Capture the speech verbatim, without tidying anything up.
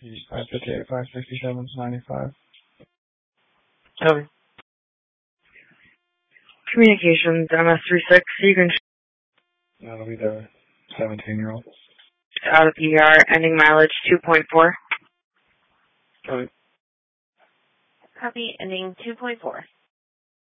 five fifty-eight, five sixty-seven, ninety-five. Copy. Communications, M S three six, you can... That'll be the seventeen-year-old. Out of the E R, ending mileage two point four. Copy. Copy, ending two point four.